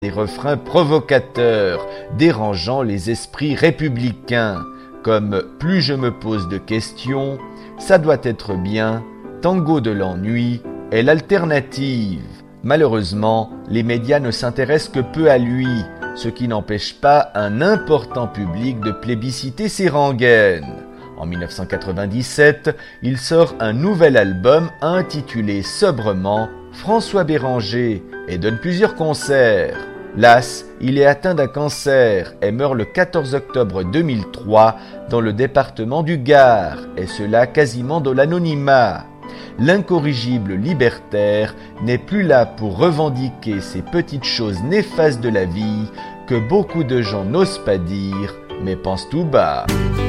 des refrains provocateurs, dérangeant les esprits républicains, comme « Plus je me pose de questions »,« Ça doit être bien »,« Tango de l'ennui » et l'alternative. Malheureusement, les médias ne s'intéressent que peu à lui, ce qui n'empêche pas un important public de plébisciter ses rengaines. En 1997, il sort un nouvel album intitulé sobrement François Béranger et donne plusieurs concerts. Las, il est atteint d'un cancer et meurt le 14 octobre 2003 dans le département du Gard, et cela quasiment dans l'anonymat. L'incorrigible libertaire n'est plus là pour revendiquer ces petites choses néfastes de la vie que beaucoup de gens n'osent pas dire mais pensent tout bas.